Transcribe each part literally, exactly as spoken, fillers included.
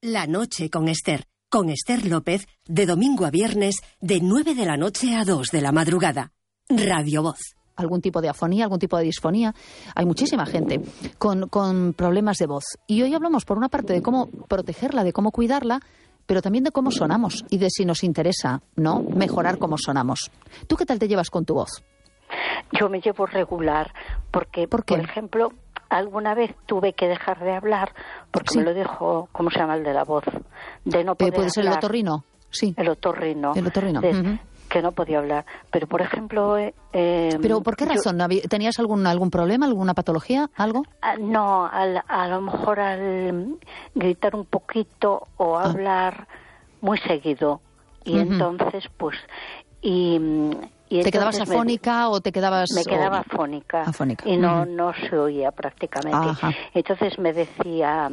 La noche con Esther. Con Esther López, de domingo a viernes, de nueve de la noche a dos de la madrugada. Radio Voz. Algún tipo de afonía, algún tipo de disfonía. Hay muchísima gente con, con problemas de voz. Y hoy hablamos, por una parte, de cómo protegerla, de cómo cuidarla, pero también de cómo sonamos y de si nos interesa, ¿no?, mejorar cómo sonamos. ¿Tú qué tal te llevas con tu voz? Yo me llevo regular, porque, ¿Por qué? por ejemplo, alguna vez tuve que dejar de hablar porque Sí. me lo dijo, ¿cómo se llama el de la voz? De no Eh, poder ¿Puede ser el hablar. otorrino? Sí. El otorrino. El otorrino. De- Ujú. Que no podía hablar. Pero, por ejemplo... Eh, eh, ¿Pero por qué yo- razón? ¿Habí- ¿Tenías algún, algún problema, alguna patología, algo? Ah, no, al, a lo mejor al gritar un poquito o Ah. hablar muy seguido. Y Ujú. entonces, pues... Y, y ¿Te quedabas entonces me- afónica o te quedabas...? Me quedaba o- afónica, afónica. y no Ujú. no se oía prácticamente. Ajá. Entonces me decía,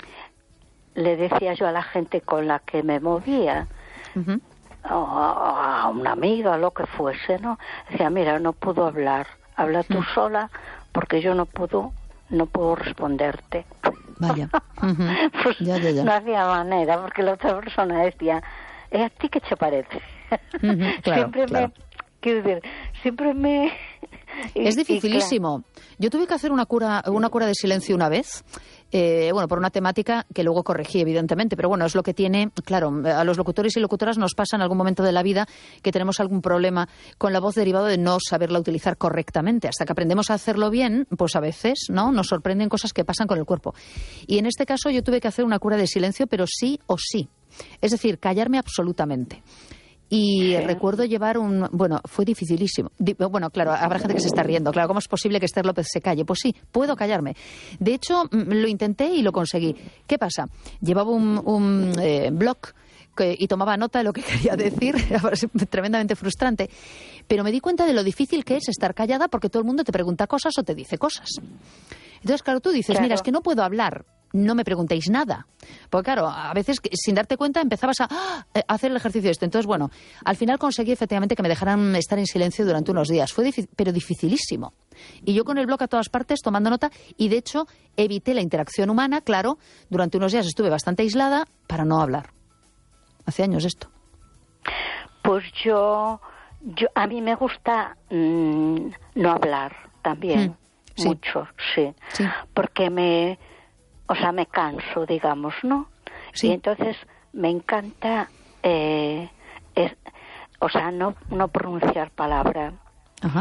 le decía yo a la gente con la que me movía, Ujú. o a a una amiga, lo que fuese, ¿no? Decía, mira, no puedo hablar, habla tú sola, porque yo no puedo, no puedo responderte. Vaya. Ujú. Pues Ya, ya, ya. no hacía manera, porque la otra persona decía, ¿eh, ¿a ti qué te parece? Ujú, claro, siempre claro. me, quiero decir, siempre me... y- Es y dificilísimo. Yo tuve que hacer una cura, una cura de silencio una vez, eh, bueno, por una temática que luego corregí, evidentemente, pero bueno, es lo que tiene, claro, a los locutores y locutoras nos pasa en algún momento de la vida que tenemos algún problema con la voz derivado de no saberla utilizar correctamente. Hasta que aprendemos a hacerlo bien, pues a veces, ¿no?, nos sorprenden cosas que pasan con el cuerpo. Y en este caso yo tuve que hacer una cura de silencio, pero sí o sí. Es decir, callarme absolutamente. Y Sí. recuerdo llevar un... Bueno, fue dificilísimo. Di- Bueno, claro, habrá gente que se está riendo. Claro, ¿cómo es posible que Esther López se calle? Pues sí, puedo callarme. De hecho, mm, lo intenté y lo conseguí. ¿Qué pasa? Llevaba un, un eh, blog que- y tomaba nota de lo que quería decir. Tremendamente frustrante. Pero me di cuenta de lo difícil que es estar callada porque todo el mundo te pregunta cosas o te dice cosas. Entonces, claro, tú dices, Claro. mira, es que no puedo hablar. No me preguntéis nada. Porque claro, a veces que- sin darte cuenta empezabas a, ¡ah! a hacer el ejercicio este. Entonces, bueno, al final conseguí efectivamente que me dejaran estar en silencio durante unos días. Fue difícil, pero dificilísimo. Y yo con el blog a todas partes tomando nota y de hecho evité la interacción humana, claro, durante unos días estuve bastante aislada para no hablar. Hace años esto. Pues yo, yo a mí me gusta mm, no hablar también, Mm, sí. mucho, sí, Sí. porque me, o sea, me canso, digamos, ¿no? Sí. Y entonces me encanta, eh, es- o sea, no, no pronunciar palabra. Ajá.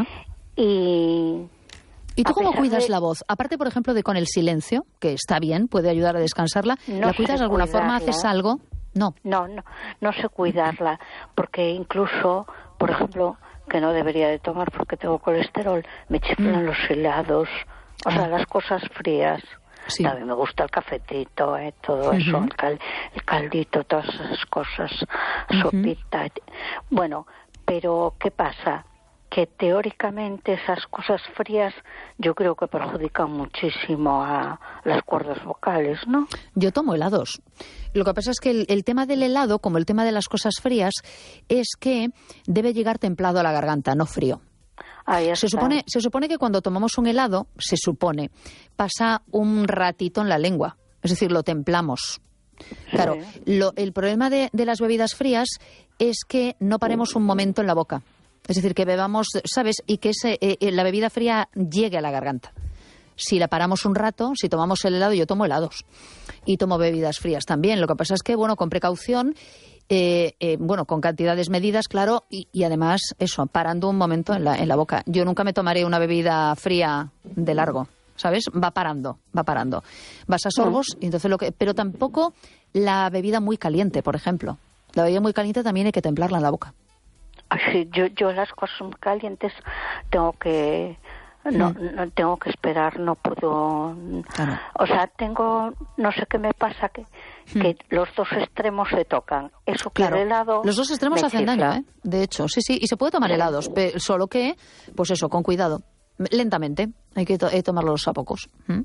Y ¿Y tú a cómo pesar cuidas de- la voz? Aparte, por ejemplo, de con el silencio, que está bien, puede ayudar a descansarla, No ¿la cuidas sé de alguna forma? cuidarla. ¿Haces algo? No. No, no, no sé cuidarla, porque incluso, por ejemplo, que no debería de tomar porque tengo colesterol, me chiflan Mm. los helados, o sea, Ah. las cosas frías. Sí. También me gusta el cafetito, eh, todo eso, Ujú. el, cal- el caldito, todas esas cosas, Ujú. sopita. et- Bueno, pero ¿qué pasa? Que teóricamente esas cosas frías yo creo que perjudican muchísimo a las cuerdas vocales, ¿no? Yo tomo helados. Lo que pasa es que el, el tema del helado, como el tema de las cosas frías, es que debe llegar templado a la garganta, no frío. Ahí Se está. supone, se supone que cuando tomamos un helado, se supone, pasa un ratito en la lengua. Es decir, lo templamos. Claro, Sí. lo- el problema de, de las bebidas frías es que no paremos un momento en la boca. Es decir, que bebamos, ¿sabes? Y que ese, eh, eh, la bebida fría llegue a la garganta. Si la paramos un rato, si tomamos el helado, yo tomo helados y tomo bebidas frías también. Lo que pasa es que, bueno, con precaución, eh, eh, bueno, con cantidades medidas, claro, y, y además, eso, parando un momento en la, en la boca. Yo nunca me tomaré una bebida fría de largo, ¿sabes? Va parando, va parando. Vas a sorbos, y entonces lo que, pero tampoco la bebida muy caliente, por ejemplo. La bebida muy caliente también hay que templarla en la boca. Ay, sí, yo, yo las cosas muy calientes tengo que no, no tengo que esperar, no puedo, Claro. o sea, tengo, no sé qué me pasa, que, que los dos extremos se tocan. Eso que Claro, el helado los dos extremos me hacen chifla. daño, ¿eh? De hecho, sí, sí, y se puede tomar helados, pe- solo que, pues eso, con cuidado, lentamente, hay que to- eh, tomarlos a pocos. ¿Mm?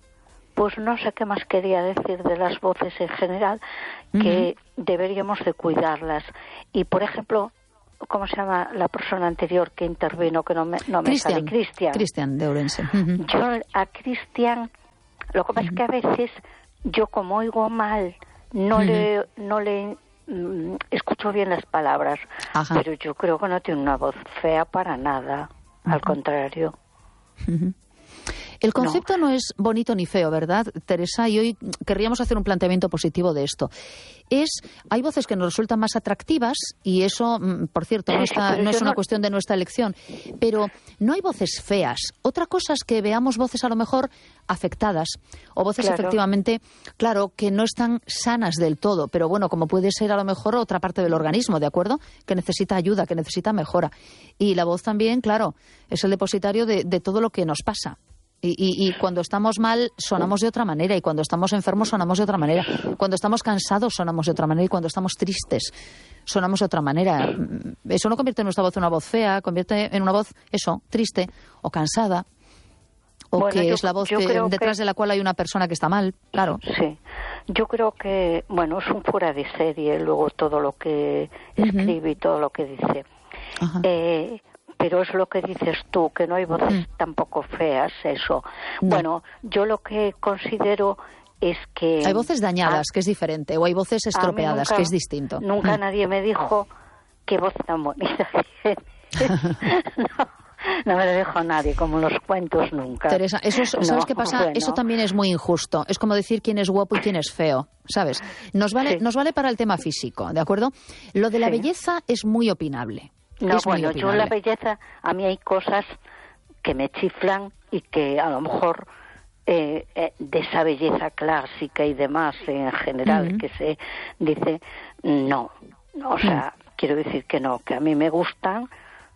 Pues no sé qué más quería decir de las voces en general, que deberíamos de cuidarlas. Y, por ejemplo, ¿cómo se llama la persona anterior que intervino, que no me, no me sale? Cristian, Cristian. Cristian de Ourense. Ujú. Yo a Cristian, lo que pasa es que a veces yo como oigo mal no Uh-huh. le no le mm, escucho bien las palabras, Ajá. pero yo creo que no tiene una voz fea para nada, uh-huh. al contrario. Uh-huh. El concepto no. no es bonito ni feo, ¿verdad, Teresa? Y hoy querríamos hacer un planteamiento positivo de esto. Es, hay voces que nos resultan más atractivas y eso, por cierto, no, está, no es una no... cuestión de nuestra elección, pero no hay voces feas. Otra cosa es que veamos voces a lo mejor afectadas o voces claro. efectivamente, claro, que no están sanas del todo, pero bueno, como puede ser a lo mejor otra parte del organismo, ¿de acuerdo? Que necesita ayuda, que necesita mejora. Y la voz también, claro, es el depositario de, de todo lo que nos pasa. Y, y, y cuando estamos mal sonamos de otra manera, y cuando estamos enfermos sonamos de otra manera, cuando estamos cansados sonamos de otra manera, y cuando estamos tristes sonamos de otra manera. Eso no convierte nuestra voz en una voz fea, convierte en una voz, eso, triste o cansada, o bueno, que yo, es la voz que, detrás que... de la cual hay una persona que está mal, claro. Sí, yo creo que, bueno, es un fuera de serie luego todo lo que escribe uh-huh. y todo lo que dice. Ajá. Eh... Pero es lo que dices tú, que no hay voces mm. tampoco feas, eso. No. Bueno, yo lo que considero es que... Hay voces dañadas, a, que es diferente, o hay voces estropeadas, nunca, que es distinto. Nunca mm. nadie me dijo qué voz tan bonita. no, no me lo dijo nadie, como los cuentos nunca. Teresa, eso es, ¿sabes no, qué pasa? Bueno. Eso también es muy injusto. Es como decir quién es guapo y quién es feo, ¿sabes? Nos vale, sí. nos vale para el tema físico, ¿de acuerdo? Lo de la sí. belleza es muy opinable. No, es bueno, yo la belleza, a mí hay cosas que me chiflan y que a lo mejor eh, eh, de esa belleza clásica y demás en general uh-huh. que se dice, no, o sea, uh-huh. quiero decir que no, que a mí me gustan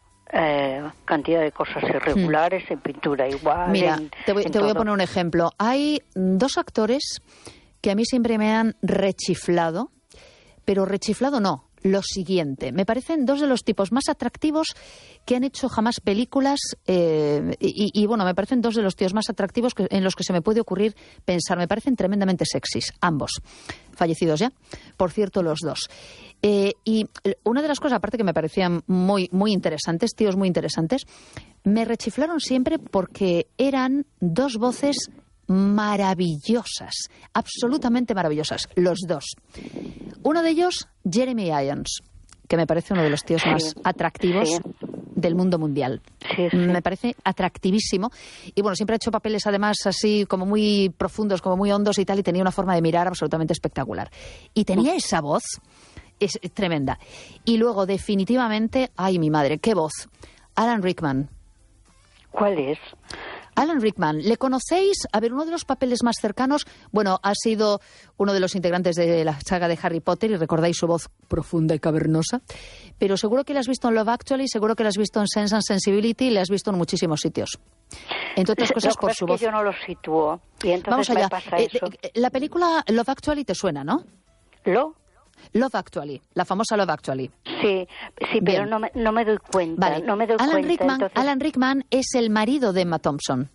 eh, cantidad de cosas irregulares uh-huh. en pintura igual. Mira, en, te, voy, en te voy a poner un ejemplo. Hay dos actores que a mí siempre me han rechiflado, pero rechiflado no. Lo siguiente, me parecen dos de los tipos más atractivos que han hecho jamás películas eh, y, y bueno, me parecen dos de los tíos más atractivos que, en los que se me puede ocurrir pensar. Me parecen tremendamente sexys, ambos, fallecidos ya, por cierto, los dos. Eh, y una de las cosas, aparte que me parecían muy, muy interesantes, tíos muy interesantes, me rechiflaron siempre porque eran dos voces maravillosas, absolutamente maravillosas, los dos. Uno de ellos, Jeremy Irons, que me parece uno de los tíos sí, más atractivos sí. del mundo mundial. Sí, sí. Me parece atractivísimo. Y bueno, siempre ha hecho papeles además así como muy profundos, como muy hondos y tal, y tenía una forma de mirar absolutamente espectacular. Y tenía esa voz, es tremenda. Y luego, definitivamente, ay, mi madre, qué voz. Alan Rickman. ¿Cuál es? Alan Rickman, ¿le conocéis? A ver, uno de los papeles más cercanos, bueno, ha sido uno de los integrantes de la saga de Harry Potter y recordáis su voz profunda y cavernosa, pero seguro que le has visto en Love Actually, seguro que le has visto en Sense and Sensibility y le has visto en muchísimos sitios. Entre otras cosas por su voz. Yo no lo sitúo y entonces Vamos allá. me pasa eh, eso. Eh, la película Love Actually te suena, ¿no? ¿Lo? Love Actually, la famosa Love Actually. Sí, sí, pero no me, no me doy cuenta. Vale. No me doy Alan, cuenta, Rickman, entonces... Alan Rickman es el marido de Emma Thompson.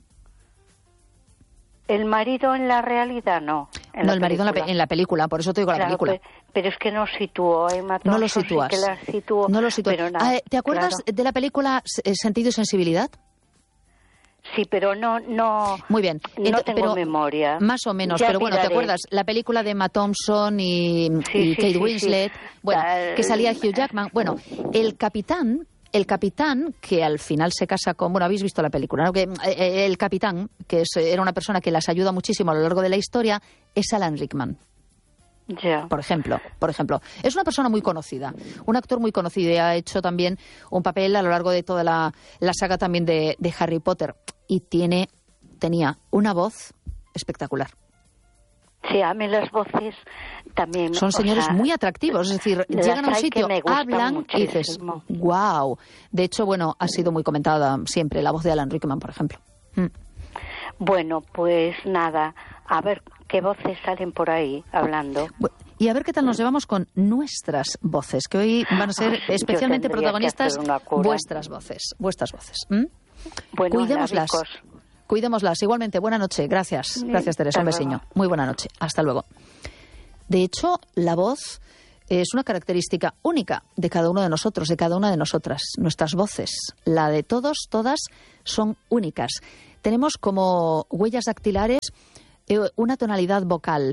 El marido en la realidad no. No, el marido en la, en la película, por eso te digo la claro, película. Pero, pero es que no sitúo, Emma Thompson, no lo sitúas. Sí que la sitúo, no lo sitúas. Pero no, ah, ¿Te acuerdas claro. de la película Sentido y Sensibilidad? Sí, pero no, no. Muy bien. No Entonces, tengo pero, memoria. Más o menos, ya pero bueno, miraré. ¿te acuerdas? La película de Emma Thompson y, sí, y sí, Kate sí, Winslet, sí. bueno, Tal... que salía Hugh Jackman. Bueno, el capitán, el capitán que al final se casa con, bueno, habéis visto la película, ¿no? Que eh, el capitán, que es, era una persona que las ayuda muchísimo a lo largo de la historia, es Alan Rickman. Yeah. Por ejemplo, por ejemplo, es una persona muy conocida, un actor muy conocido y ha hecho también un papel a lo largo de toda la, la saga también de, de Harry Potter y tiene, tenía una voz espectacular. Sí, a mí las voces también... Son señores sea, muy atractivos, es decir, llegan a un sitio, hablan muchísimo. y dices, wow. De hecho, bueno, ha sido muy comentada siempre la voz de Alan Rickman, por ejemplo. Mm. Bueno, pues nada, a ver qué voces salen por ahí hablando. Y a ver qué tal nos llevamos con nuestras voces, que hoy van a ser especialmente protagonistas vuestras voces, vuestras voces. ¿Mm? Bueno, cuidémoslas, cuidémoslas. Igualmente, buena noche, gracias, gracias Teresa, un besiño. Muy buena noche, hasta luego. De hecho, la voz es una característica única de cada uno de nosotros, de cada una de nosotras. Nuestras voces, la de todos, todas, son únicas. Tenemos como huellas dactilares una tonalidad vocal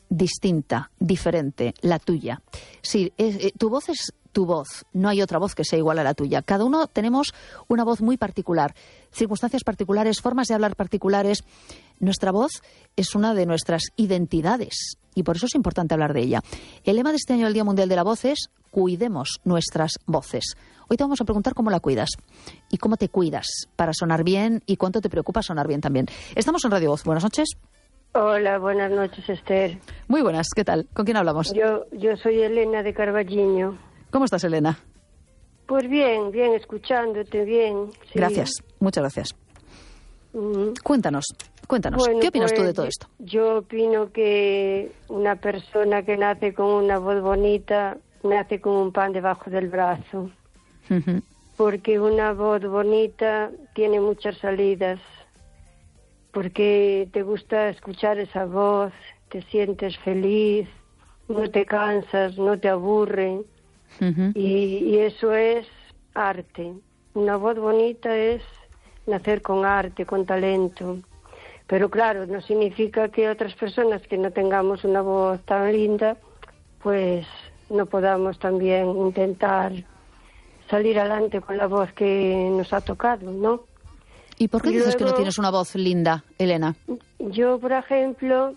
distinta, diferente, la tuya. Sí, es, eh, tu voz es tu voz, no hay otra voz que sea igual a la tuya. Cada uno tenemos una voz muy particular, circunstancias particulares, formas de hablar particulares. Nuestra voz es una de nuestras identidades y por eso es importante hablar de ella. El lema de este año del Día Mundial de la Voz es cuidemos nuestras voces. Hoy te vamos a preguntar cómo la cuidas y cómo te cuidas para sonar bien y cuánto te preocupa sonar bien también. Estamos en Radio Voz. Buenas noches. Hola, buenas noches, Esther. Muy buenas, ¿qué tal? ¿Con quién hablamos? Yo, yo soy Elena de Carballiño. ¿Cómo estás, Elena? Pues bien, bien, escuchándote, bien. Sí. Gracias, muchas gracias. Mm. Cuéntanos, cuéntanos, Bueno, ¿qué opinas pues, tú de todo esto? Yo opino que una persona que nace con una voz bonita nace con un pan debajo del brazo. Uh-huh. Porque una voz bonita tiene muchas salidas. Porque te gusta escuchar esa voz, te sientes feliz, no te cansas, no te aburre. Uh-huh. Y, y eso es arte. Una voz bonita es nacer con arte, con talento. Pero claro, no significa que otras personas que no tengamos una voz tan linda, pues no podamos también intentar salir adelante con la voz que nos ha tocado, ¿no? ¿Y por qué y dices luego, que no tienes una voz linda, Elena? Yo, por ejemplo,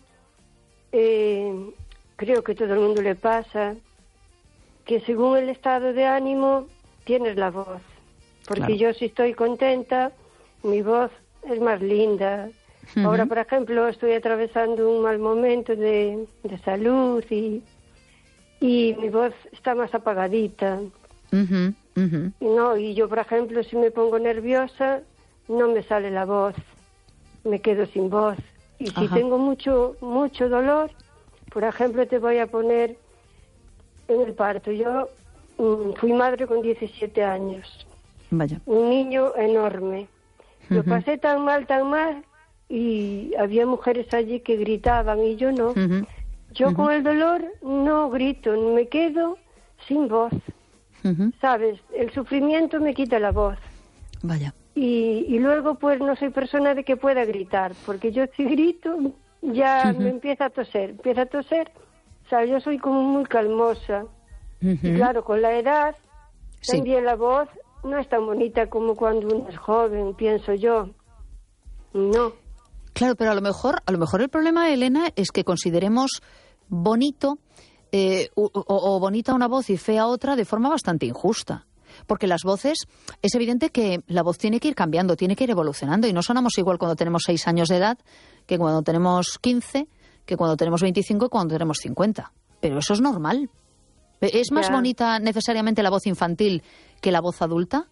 eh, creo que todo el mundo le pasa que según el estado de ánimo tienes la voz. Porque Claro. yo si estoy contenta, mi voz es más linda. Uh-huh. Ahora, por ejemplo, estoy atravesando un mal momento de, de salud y, y mi voz está más apagadita. Uh-huh, uh-huh. No, y yo, por ejemplo, si me pongo nerviosa, no me sale la voz. Me quedo sin voz. Y si Ajá. tengo mucho, mucho dolor, por ejemplo, te voy a poner en el parto. Yo mm, fui madre con diecisiete años. Vaya. Un niño enorme. Lo Ujú. pasé tan mal, tan mal, y había mujeres allí que gritaban y yo no. Uh-huh. Yo Ujú. con el dolor no grito, me quedo sin voz. Uh-huh. ¿Sabes? El sufrimiento me quita la voz. Vaya. Y, y luego pues no soy persona de que pueda gritar, porque yo si grito ya Ujú. me empieza a toser, empieza a toser. O sea, yo soy como muy calmosa. Uh-huh. Y claro, con la edad Sí. también la voz no es tan bonita como cuando uno es joven, pienso yo. No. Claro, pero a lo mejor, a lo mejor el problema, Elena, es que consideremos bonito eh, o, o- o bonita una voz y fea otra de forma bastante injusta. Porque las voces, es evidente que la voz tiene que ir cambiando, tiene que ir evolucionando y no sonamos igual cuando tenemos seis años de edad que cuando tenemos quince, que cuando tenemos veinticinco y cuando tenemos cincuenta. Pero eso es normal. ¿Es más Ya. bonita necesariamente la voz infantil que la voz adulta?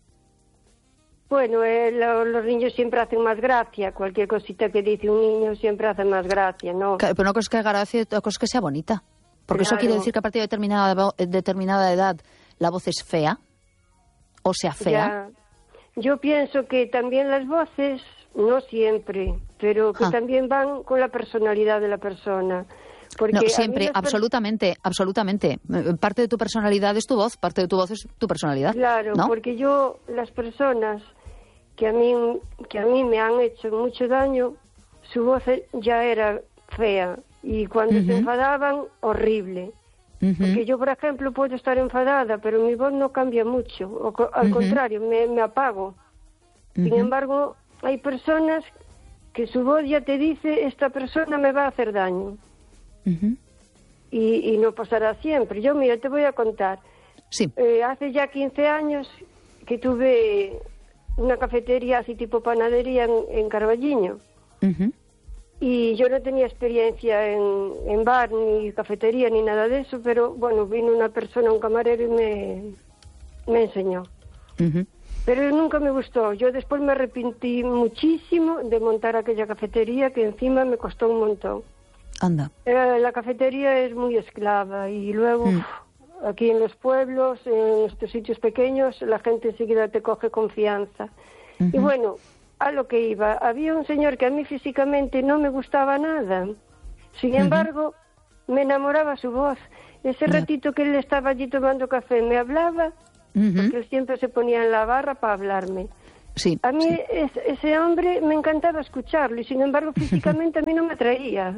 Bueno, eh, lo- los niños siempre hacen más gracia. Cualquier cosita que dice un niño siempre hace más gracia, ¿no? Claro, pero no es que haga gracia, otra cosa es que sea bonita. Porque eso Claro. quiere decir que a partir de determinada, vo- eh, determinada edad la voz es fea o sea fea. Ya. Yo pienso que también las voces, no siempre, pero que Ah. también van con la personalidad de la persona. Porque No, a mí siempre, las per- absolutamente, absolutamente. Eh, Parte de tu personalidad es tu voz, parte de tu voz es tu personalidad. Claro, ¿no? porque yo, las personas que a mí que a mí me han hecho mucho daño, su voz ya era fea y cuando Ujú. se enfadaban, horrible. Ujú. Porque yo, por ejemplo, puedo estar enfadada, pero mi voz no cambia mucho. O co- al Ujú. contrario, me, me apago. Sin Ujú. embargo, hay personas que su voz ya te dice, esta persona me va a hacer daño. Ujú. Y, y no pasará siempre. Yo, mira, te voy a contar. Sí. Eh, hace ya quince años que tuve una cafetería así tipo panadería en, en Carballiño. Ujú. Y yo no tenía experiencia en, en bar, ni cafetería, ni nada de eso, pero bueno, vino una persona, un camarero, y me, me enseñó. Ujú. Pero nunca me gustó. Yo después me arrepentí muchísimo de montar aquella cafetería, que encima me costó un montón. Anda. Eh, la cafetería es muy esclava y luego Mm. uf, aquí en los pueblos, en estos sitios pequeños, la gente enseguida te coge confianza. Y Ujú. bueno, a lo que iba, había un señor que a mí físicamente no me gustaba nada. Sin Ujú. embargo, me enamoraba su voz. Ese Ya. ratito que él estaba allí tomando café, me hablaba, Ujú. porque él siempre se ponía en la barra para hablarme. Sí. A mí sí. es- ese hombre me encantaba escucharlo y sin embargo físicamente a mí no me atraía.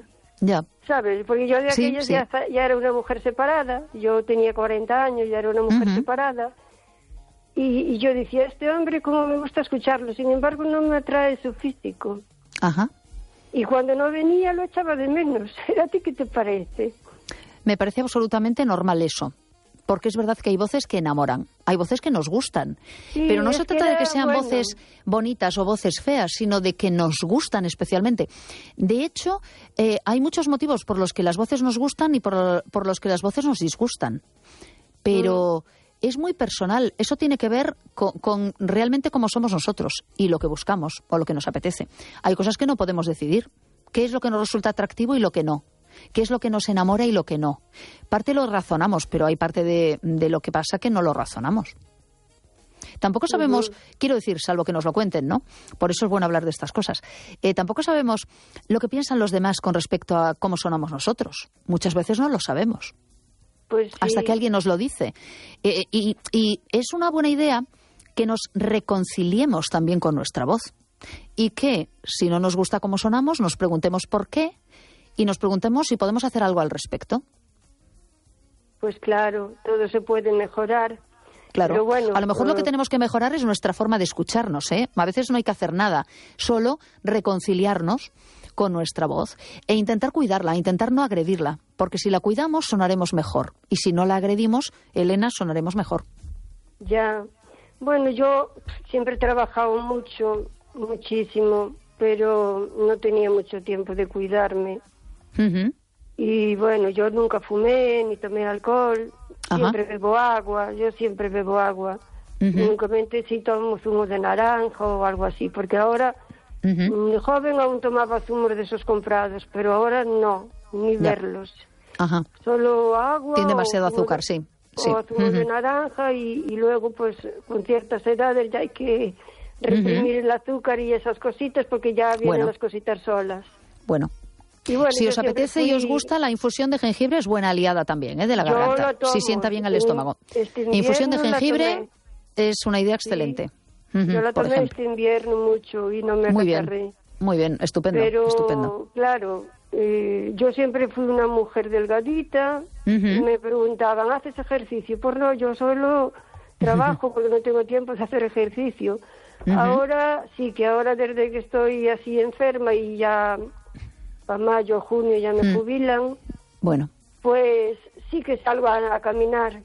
Ya. ¿Sabes? Porque yo de Sí, aquellos sí. ya, ya era una mujer separada, yo tenía cuarenta años, ya era una mujer Ujú. separada, y, y yo decía, este hombre, cómo me gusta escucharlo, sin embargo no me atrae su físico. Ajá. Y cuando no venía lo echaba de menos. ¿A ti qué te parece? Me parece absolutamente normal eso. Porque es verdad que hay voces que enamoran, hay voces que nos gustan. Sí, Pero no es se que trata de era que sean bueno. voces bonitas o voces feas, sino de que nos gustan especialmente. De hecho, eh, hay muchos motivos por los que las voces nos gustan y por, por los que las voces nos disgustan. Pero mm. es muy personal. Eso tiene que ver con, con realmente cómo somos nosotros y lo que buscamos o lo que nos apetece. Hay cosas que no podemos decidir. ¿Qué es lo que nos resulta atractivo y lo que no? ¿Qué es lo que nos enamora y lo que no? Parte lo razonamos, pero hay parte de, de lo que pasa que no lo razonamos. Tampoco sabemos, uh-huh. quiero decir, salvo que nos lo cuenten, ¿no? Por eso es bueno hablar de estas cosas. Eh, tampoco sabemos lo que piensan los demás con respecto a cómo sonamos nosotros. Muchas veces no lo sabemos. Pues sí. Hasta que alguien nos lo dice. Eh, y, y es una buena idea que nos reconciliemos también con nuestra voz. Y que, si no nos gusta cómo sonamos, nos preguntemos por qué y nos preguntemos si podemos hacer algo al respecto. Pues claro, todo se puede mejorar. Claro, pero bueno, a lo mejor uh... lo que tenemos que mejorar es nuestra forma de escucharnos, ¿eh? A veces no hay que hacer nada, solo reconciliarnos con nuestra voz e intentar cuidarla, intentar no agredirla, porque si la cuidamos sonaremos mejor y si no la agredimos, Elena, sonaremos mejor. Ya, bueno, yo siempre he trabajado mucho, muchísimo, pero no tenía mucho tiempo de cuidarme. Uh-huh. Y bueno, yo nunca fumé ni tomé alcohol, Ajá. siempre bebo agua, yo siempre bebo agua. Uh-huh. Únicamente si tomo zumo de naranja o algo así, porque ahora, uh-huh. de joven aún tomaba zumos de esos comprados, pero ahora no, ni ya. verlos. Ajá. Solo agua. Tiene demasiado azúcar, de, sí. O sí. zumo uh-huh. de naranja y, y luego pues con ciertas edades ya hay que reprimir uh-huh. el azúcar y esas cositas porque ya vienen bueno. las cositas solas. Bueno. Y bueno, si os apetece fui... y os gusta, la infusión de jengibre es buena aliada también, ¿eh? De la garganta. Tomo, si sienta bien el este, estómago. Este infusión de jengibre es una idea excelente. Sí. Uh-huh, yo la tomé este invierno mucho y no me Muy agarré. bien, muy bien, estupendo. Pero, estupendo. claro, eh, yo siempre fui una mujer delgadita. Uh-huh. Y me preguntaban, ¿haces ejercicio? Pues no, yo solo trabajo uh-huh. porque no tengo tiempo de hacer ejercicio. Uh-huh. Ahora sí que ahora desde que estoy así enferma y ya para mayo, junio ya me mm. jubilan, bueno, pues sí que salgo a, a caminar,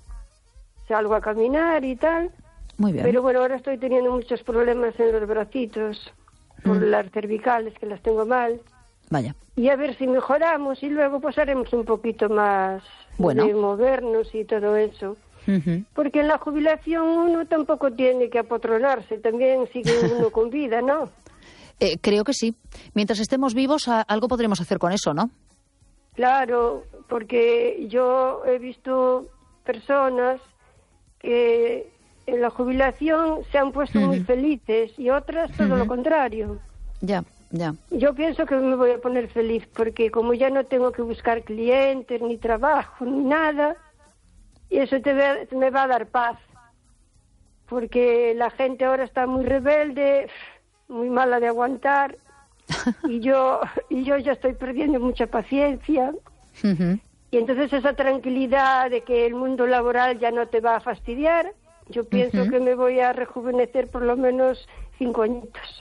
salgo a caminar y tal. Muy bien. Pero bueno, ahora estoy teniendo muchos problemas en los bracitos, por mm. las cervicales, que las tengo mal. Vaya. Y a ver si mejoramos y luego pues haremos un poquito más bueno. de movernos y todo eso. Uh-huh. Porque en la jubilación uno tampoco tiene que apotronarse, también sigue uno con vida, ¿no? Eh, creo que sí. Mientras estemos vivos, a, algo podremos hacer con eso, ¿no? Claro, porque yo he visto personas que en la jubilación se han puesto uh-huh. muy felices y otras todo uh-huh. lo contrario. Ya, ya. Yo pienso que me voy a poner feliz porque como ya no tengo que buscar clientes, ni trabajo, ni nada, y eso te ve, me va a dar paz. Porque la gente ahora está muy rebelde, muy mala de aguantar y yo y yo ya estoy perdiendo mucha paciencia uh-huh. y entonces esa tranquilidad de que el mundo laboral ya no te va a fastidiar, yo pienso uh-huh. que me voy a rejuvenecer por lo menos cinco añitos.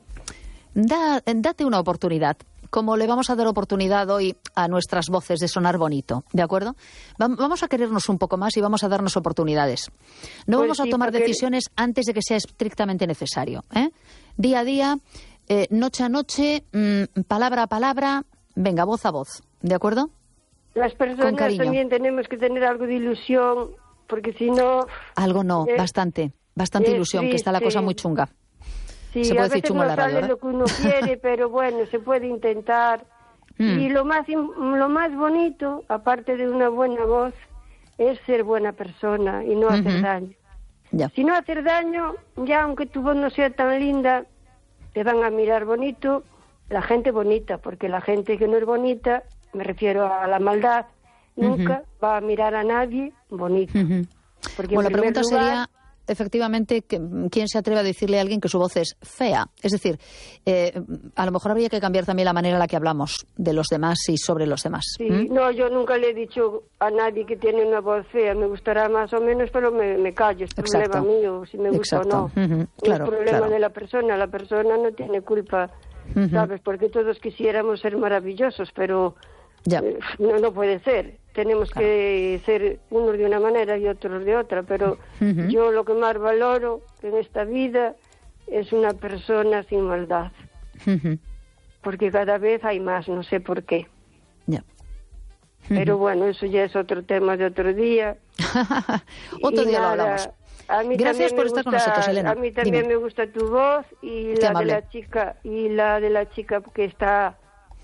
Da, date una oportunidad, como le vamos a dar oportunidad hoy a nuestras voces de sonar bonito, ¿de acuerdo? Vamos a querernos un poco más y vamos a darnos oportunidades. No pues vamos sí, a tomar porque... decisiones antes de que sea estrictamente necesario, ¿eh? Día a día, eh, noche a noche, mmm, palabra a palabra, venga, voz a voz, ¿de acuerdo? Las personas también tenemos que tener algo de ilusión, porque si no... Algo no, eh, bastante, bastante eh, ilusión, sí, que está la cosa muy chunga. Sí, se puede a veces decir chungo no la radio, sale lo que uno quiere, pero bueno, se puede intentar. Mm. Y lo más, lo más bonito, aparte de una buena voz, es ser buena persona y no uh-huh. hacer daño. Ya. Si no hacer daño, ya aunque tu voz no sea tan linda, te van a mirar bonito la gente bonita, porque la gente que no es bonita, me refiero a la maldad, nunca uh-huh. va a mirar a nadie bonito. Uh-huh. Porque bueno, la pregunta lugar, sería, efectivamente, que, ¿quién se atreve a decirle a alguien que su voz es fea? Es decir, eh, a lo mejor habría que cambiar también la manera en la que hablamos de los demás y sobre los demás. Sí, ¿Mm? no, yo nunca le he dicho a nadie que tiene una voz fea. Me gustará más o menos, pero me, me callo. Es Exacto. problema mío, si me gusta Exacto. o no. Uh-huh. Claro, es problema claro. de la persona. La persona no tiene culpa, Uh-huh. ¿sabes? Porque todos quisiéramos ser maravillosos, pero Ya. eh, no, no puede ser. Tenemos Claro. que ser unos de una manera y otros de otra. Pero Uh-huh. yo lo que más valoro en esta vida es una persona sin maldad. Uh-huh. Porque cada vez hay más, no sé por qué. Ya. Pero bueno, eso ya es otro tema de otro día. Otro Y día lo nada, hablamos. a mí Gracias también por me estar con gusta- nosotros, Elena. A mí también Dime. me gusta tu voz y Qué la amable. de la chica y la de la chica que está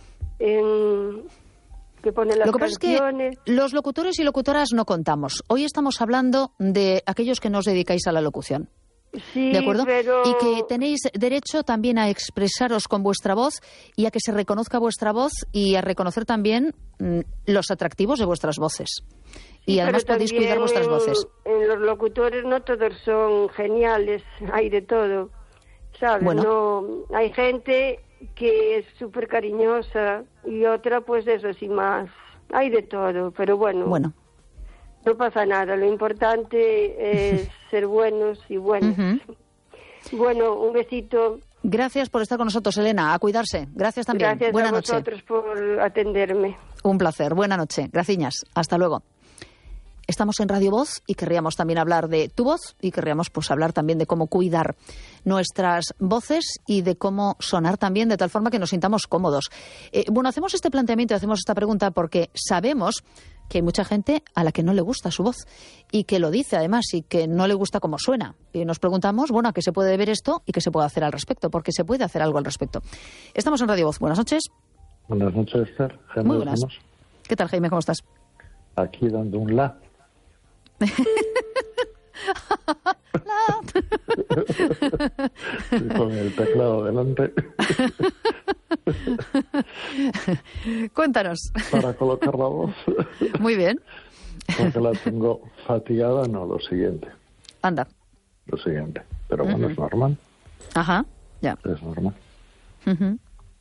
en que pone las Lo que pasa es canciones. que los locutores y locutoras no contamos. Hoy estamos hablando de aquellos que no os dedicáis a la locución. Sí, ¿De acuerdo? pero Y que tenéis derecho también a expresaros con vuestra voz y a que se reconozca vuestra voz y a reconocer también mm, los atractivos de vuestras voces. Y Sí, además pero podéis también cuidar vuestras en- voces. En los locutores no todos son geniales, hay de todo, ¿sabes? Bueno. No, hay gente que es súper cariñosa y otra pues eso sí más, hay de todo, pero bueno, Bueno. no pasa nada, lo importante es ser buenos y buenos. Ujú. Bueno, un besito. Gracias por estar con nosotros, Elena. A cuidarse. Gracias también. Gracias Buena a noche. vosotros por atenderme. Un placer. Buena noche. Graciñas. Hasta luego. Estamos en Radio Voz y querríamos también hablar de tu voz y querríamos pues hablar también de cómo cuidar nuestras voces y de cómo sonar también de tal forma que nos sintamos cómodos. Eh, bueno, hacemos este planteamiento, hacemos esta pregunta porque sabemos que hay mucha gente a la que no le gusta su voz y que lo dice además y que no le gusta cómo suena. Y nos preguntamos, bueno, ¿a qué se puede ver esto y qué se puede hacer al respecto? Porque se puede hacer algo al respecto. Estamos en Radio Voz. Buenas noches. Buenas noches, Esther. Jaime Muy buenas. Ramos. ¿Qué tal, Jaime? ¿Cómo estás? Aquí dando un la. Con el teclado delante Cuéntanos. para colocar la voz. Muy bien. Porque la tengo fatigada, no, lo siguiente. Anda. Lo siguiente. Pero bueno, Ujú. es normal. Ajá. Ya. Es normal. Ujú.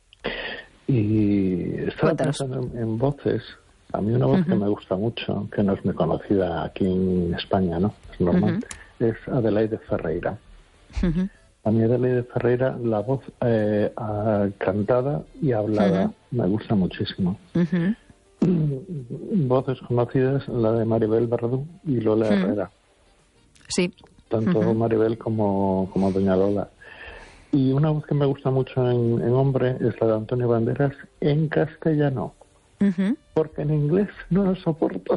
Y estaba Cuéntanos. pensando en, en voces. A mí una voz Ujú. que me gusta mucho, que no es muy conocida aquí en España, ¿no? Es normal. Es Adelaide Ferreira. Ujú. A mí Adelaide Ferreira, la voz eh, ah, cantada y hablada, Ujú. me gusta muchísimo. Ujú. Voces conocidas, la de Maribel Verdú y Lola Ujú. Herrera. Sí. Tanto Ujú. Maribel como, como Doña Lola. Y una voz que me gusta mucho en, en hombre es la de Antonio Banderas en castellano. Ujú. Porque en inglés no lo soporto.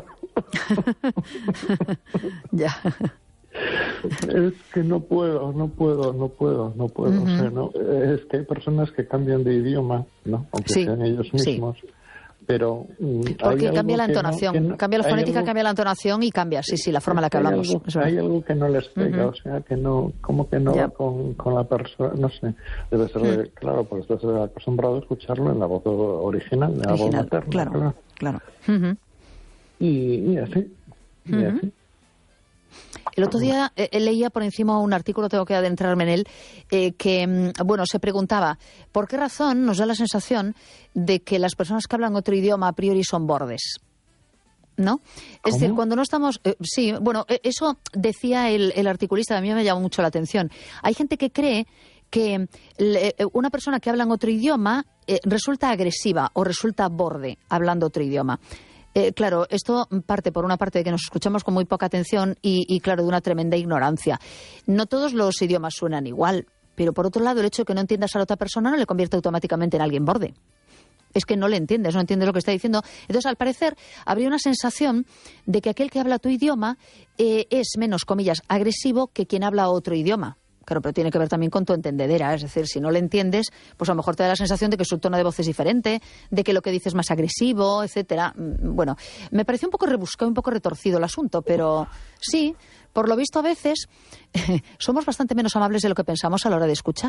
Ya. Es que no puedo, no puedo, no puedo, no puedo. Ujú. O sea, no, es que hay personas que cambian de idioma, ¿no? Aunque Sí, sean ellos sí. mismos. Pero mm, hay Porque algo cambia la que no- entonación, que no- cambia la hay fonética, algo- cambia la entonación y cambia, sí, sí, la forma en la que hay hablamos. algo- Es verdad. hay algo que no les pega, Ujú. o sea, que no, como que no Ya. va con, con la persona, no sé. Debe ser, de- claro, pues estás acostumbrado a escucharlo en la voz original, en la voz Original, materna. claro, claro. Ujú. Y, y así, y Ujú. así. El otro día eh, leía por encima un artículo, tengo que adentrarme en él, eh, que, mm, bueno, se preguntaba, ¿por qué razón nos da la sensación de que las personas que hablan otro idioma a priori son bordes? ¿No? Es decir, ¿Cómo? cuando no estamos... eh, sí, bueno, eh, eso decía el, el articulista, a mí me llamó mucho la atención. Hay gente que cree que le- eh, una persona que habla en otro idioma eh, resulta agresiva o resulta borde hablando otro idioma. Eh, claro, esto parte por una parte de que nos escuchamos con muy poca atención y, y, claro, de una tremenda ignorancia. No todos los idiomas suenan igual, pero por otro lado, el hecho de que no entiendas a la otra persona no le convierte automáticamente en alguien borde. Es que no le entiendes, no entiendes lo que está diciendo. Entonces, al parecer, habría una sensación de que aquel que habla tu idioma eh, es menos, comillas, agresivo que quien habla otro idioma. Claro, pero tiene que ver también con tu entendedera. Es decir, si no le entiendes, pues a lo mejor te da la sensación de que su tono de voz es diferente, de que lo que dices es más agresivo, etcétera. Mm, Bueno, me pareció un poco rebuscado, un poco retorcido el asunto, pero sí, por lo visto a veces somos bastante menos amables de lo que pensamos a la hora de escuchar.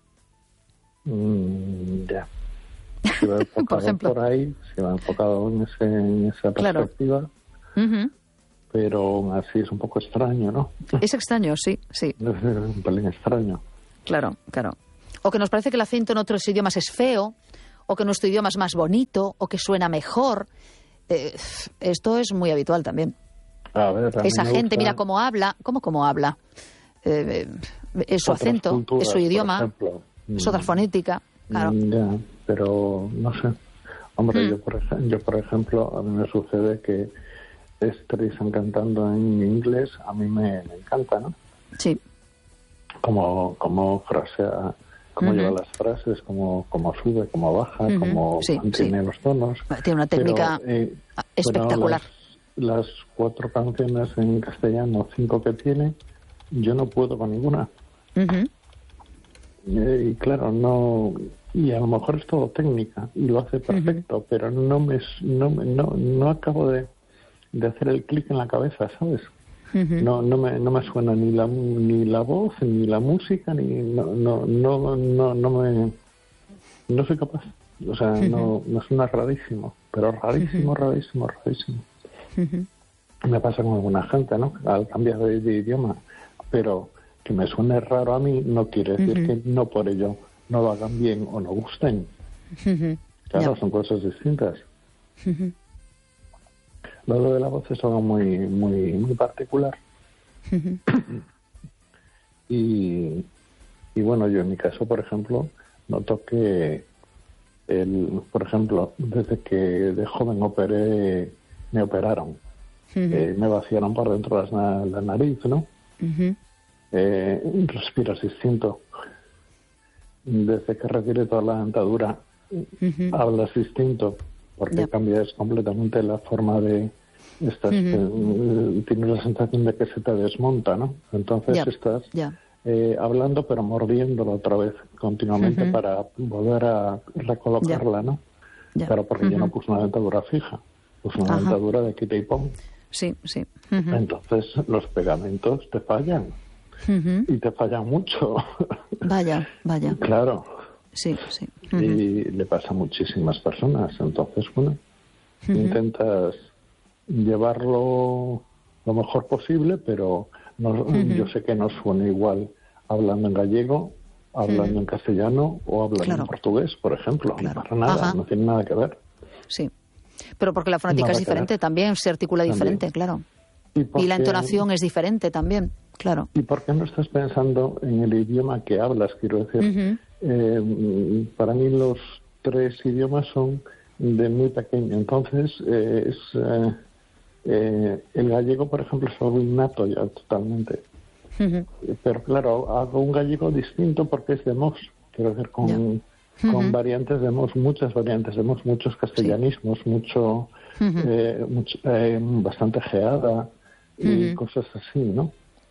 Mm, ya. Si va enfocado Por ejemplo. por ahí, si va enfocado en, ese, en esa Claro. perspectiva, Ujú. pero aún así es un poco extraño, ¿no? Es extraño, sí, sí. Es un pelín extraño. Claro, claro. O que nos parece que el acento en otros idiomas es feo, o que nuestro idioma es más bonito, o que suena mejor. Eh, esto es muy habitual también. A ver, a Esa mí me gente, gusta... mira cómo habla, ¿cómo cómo habla? Eh, es su Otras acento, culturas, es su idioma, por ejemplo. es otra fonética, claro. Mm, Ya, pero no sé. Hombre, Mm. yo, por ej- yo, por ejemplo, a mí me sucede que Streisand cantando en inglés, a mí me, me encanta, ¿no? Sí. Como, como frasea, cómo Ujú. lleva las frases, cómo, cómo sube, cómo baja, Ujú. cómo Sí, mantiene sí. los tonos. Tiene una técnica Pero, eh, espectacular. pero las, las cuatro canciones en castellano, cinco que tiene, yo no puedo con ninguna. Ujú. Eh, y claro, no... Y a lo mejor es todo técnica y lo hace perfecto, uh-huh. pero no me no, me- no, no acabo de, de hacer el clic en la cabeza, ¿sabes? Uh-huh. No no me no me suena ni la ni la voz ni la música ni no no no no, no me no soy capaz. O sea, uh-huh. no me suena rarísimo, pero rarísimo, uh-huh. rarísimo, rarísimo. Uh-huh. Me pasa con alguna gente, ¿no? Al cambiar de, de idioma, pero que me suene raro a mí no quiere decir uh-huh. que no por ello no lo hagan bien o no gusten. Uh-huh. Claro, yeah. son cosas distintas. Uh-huh. Lo de la voz es algo muy muy muy particular. Uh-huh. y, y bueno, yo en mi caso, por ejemplo, noto que, el, por ejemplo, desde que de joven operé, me operaron. Uh-huh. Eh, me vaciaron por dentro la, la nariz, ¿no? Uh-huh. Eh, respiras distinto. Desde que retiré toda la dentadura, uh-huh. hablas distinto, porque yep. cambias completamente la forma de... Estás, uh-huh. eh, tienes la sensación de que se te desmonta, ¿no? Entonces yep. estás yep. Eh, hablando, pero mordiéndolo otra vez continuamente uh-huh. para volver a recolocarla, yep. ¿no? Yep. Claro, porque uh-huh. yo no puse una dentadura fija, puse una uh-huh. dentadura de quita y pon. Sí, sí. Uh-huh. Entonces los pegamentos te fallan. Uh-huh. Y te falla mucho. Vaya, vaya. Claro. Sí, sí. Uh-huh. Y le pasa a muchísimas personas. Entonces, bueno, uh-huh. intentas llevarlo lo mejor posible, pero no, uh-huh. yo sé que no suena igual hablando en gallego, hablando uh-huh. en castellano o hablando claro. en portugués, por ejemplo. Claro. Para nada, ajá. no tiene nada que ver. Sí. Pero porque la fonética nada es diferente también, se articula también. diferente, claro. ¿Y, porque... y la entonación es diferente también. Claro. ¿Y por qué no estás pensando en el idioma que hablas? Quiero decir, uh-huh. eh, para mí los tres idiomas son de muy pequeño. Entonces, eh, es eh, eh, el gallego, por ejemplo, es algo innato ya totalmente. Uh-huh. Pero claro, hago un gallego distinto porque es de Mos. Quiero decir, con, yeah. con uh-huh. variantes de Mos, muchas variantes de Mos, muchos castellanismos, sí. mucho, uh-huh. eh, mucho eh, bastante geada y uh-huh. cosas así, ¿no?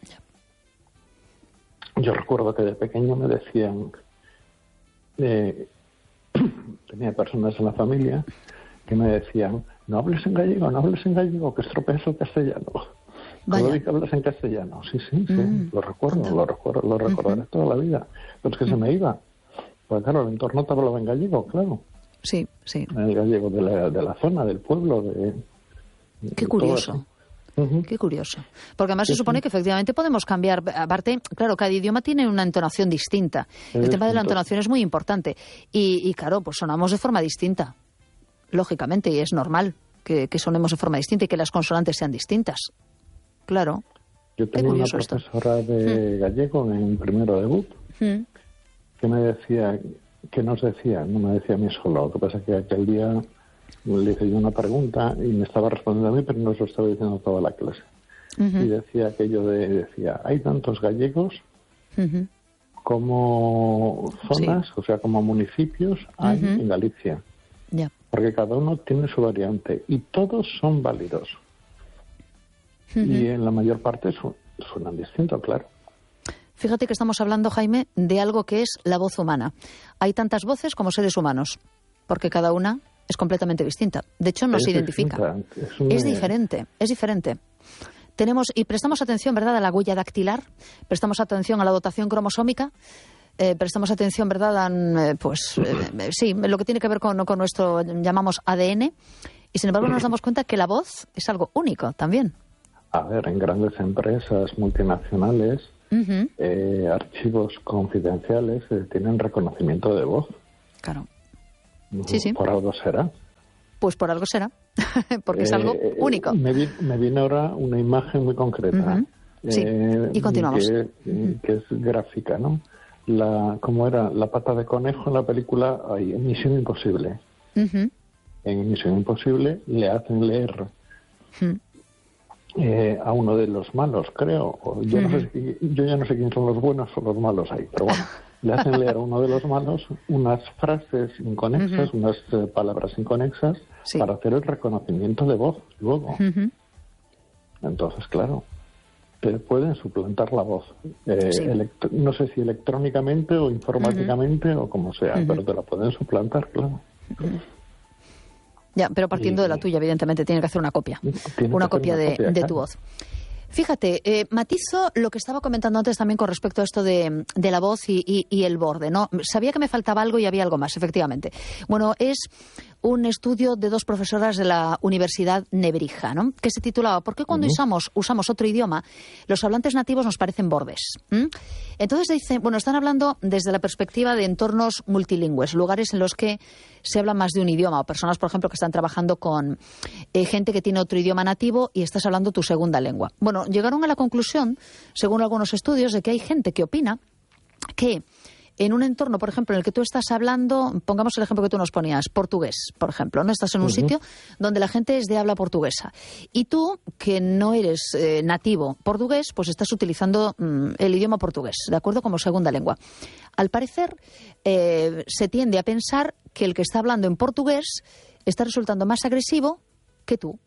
Yo recuerdo que de pequeño me decían, eh, tenía personas en la familia que me decían, no hables en gallego, no hables en gallego, que estropeas el castellano. Todo que hablas en castellano. Sí, sí, sí, mm, lo recuerdo, anda. lo recuerdo, lo recordaré uh-huh. toda la vida. Pero es que uh-huh. se me iba. Pues claro, el entorno te hablaba en gallego, claro. Sí, sí. El gallego de la, de la zona, del pueblo. De, Qué de curioso. Uh-huh. Qué curioso. Porque además sí, se supone sí. que efectivamente podemos cambiar. Aparte, claro, cada idioma tiene una entonación distinta. Es el distinto. tema de la entonación es muy importante. Y, y claro, pues sonamos de forma distinta. Lógicamente, y es normal que, que sonemos de forma distinta y que las consonantes sean distintas. Claro. Yo tenía una profesora esto. de mm. gallego en primero de B U P mm. que me decía, que nos decía, no me decía a mí solo, lo que pasa es que aquel día le hice yo una pregunta y me estaba respondiendo a mí, pero no se lo estaba diciendo toda la clase. Uh-huh. Y decía aquello de, decía, hay tantos gallegos uh-huh. como zonas, sí. o sea, como municipios hay uh-huh. en Galicia. Yeah. Porque cada uno tiene su variante y todos son válidos. Uh-huh. Y en la mayor parte su, suenan distinto, claro. Fíjate que estamos hablando, Jaime, de algo que es la voz humana. Hay tantas voces como seres humanos, porque cada una es completamente distinta. De hecho, no es se identifica. Es, una... es diferente, es diferente. Tenemos, y prestamos atención, ¿verdad?, a la huella dactilar, prestamos atención a la dotación cromosómica, eh, prestamos atención, ¿verdad?, a, eh, pues, eh, sí, lo que tiene que ver con, con nuestro, llamamos A D N, y sin embargo nos damos cuenta que la voz es algo único también. A ver, en grandes empresas multinacionales, uh-huh. eh, archivos confidenciales eh, tienen reconocimiento de voz. Claro. Sí, sí. Por algo será. Pues por algo será, porque es algo eh, único. Me, vi, me viene ahora una imagen muy concreta. Uh-huh. Sí, eh, y continuamos. Que, uh-huh. que es gráfica, ¿no? La, ¿Cómo era? La pata de conejo en la película ay, en Misión Imposible. Uh-huh. En Misión Imposible le hacen leer... Uh-huh. Eh, a uno de los malos, creo. Yo, uh-huh. no sé si, yo ya no sé quién son los buenos o los malos ahí, pero bueno, le hacen leer a uno de los malos unas frases inconexas, uh-huh. unas eh, palabras inconexas, sí. para hacer el reconocimiento de voz luego. Uh-huh. Entonces, claro, te pueden suplantar la voz. Eh, sí. elect- no sé si electrónicamente o informáticamente uh-huh. o como sea, uh-huh. pero te la pueden suplantar, claro. Uh-huh. Ya, pero partiendo de la tuya, evidentemente, tiene que hacer una copia. Una copia, una de, copia de tu voz. Fíjate, eh, matizo lo que estaba comentando antes también con respecto a esto de, de la voz y, y, y el borde, ¿no? Sabía que me faltaba algo y había algo más, efectivamente. Bueno, es un estudio de dos profesoras de la Universidad Nebrija, ¿no? Que se titulaba ¿Por qué cuando uh-huh. usamos, usamos otro idioma los hablantes nativos nos parecen bordes? ¿Mm? Entonces dicen, bueno, están hablando desde la perspectiva de entornos multilingües, lugares en los que se habla más de un idioma, o personas, por ejemplo, que están trabajando con eh, gente que tiene otro idioma nativo y estás hablando tu segunda lengua. Bueno, llegaron a la conclusión, según algunos estudios, de que hay gente que opina que en un entorno, por ejemplo, en el que tú estás hablando, pongamos el ejemplo que tú nos ponías, portugués, por ejemplo, ¿no? Estás en un uh-huh. sitio donde la gente es de habla portuguesa. Y tú, que no eres eh, nativo portugués, pues estás utilizando mm, el idioma portugués, ¿de acuerdo? Como segunda lengua. Al parecer, eh, se tiende a pensar que el que está hablando en portugués está resultando más agresivo que tú.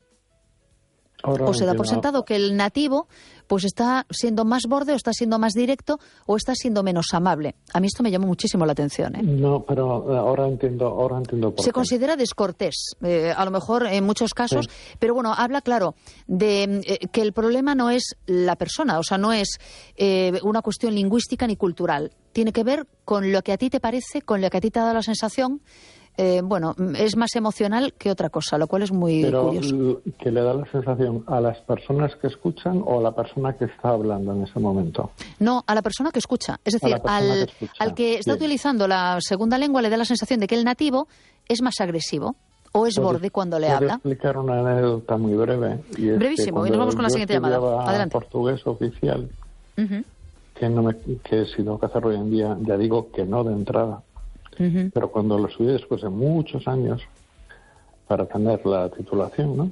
Ahora o se da por sentado que el nativo pues está siendo más borde o está siendo más directo o está siendo menos amable. A mí esto me llamó muchísimo la atención, ¿eh? No, pero ahora entiendo, ahora entiendo por Se qué. considera descortés, eh, a lo mejor en muchos casos, sí. pero bueno, habla claro de eh, que el problema no es la persona, o sea, no es eh, una cuestión lingüística ni cultural. Tiene que ver con lo que a ti te parece, con lo que a ti te ha dado la sensación. Eh, bueno, es más emocional que otra cosa, lo cual es muy Pero, curioso. ¿que le da la sensación a las personas que escuchan o a la persona que está hablando en ese momento? No, a la persona que escucha. Es decir, al que, escucha. al que está Bien. utilizando la segunda lengua le da la sensación de que el nativo es más agresivo o es ¿Puedes, borde cuando le ¿puedo habla? explicar una anécdota muy breve? Y es Brevísimo, y nos vamos con la siguiente llamada. Adelante. Portugués oficial, uh-huh. que, no me, que si tengo que hacerlo hoy en día, ya digo que no de entrada. Uh-huh. Pero cuando lo estudié después de muchos años para tener la titulación, ¿no?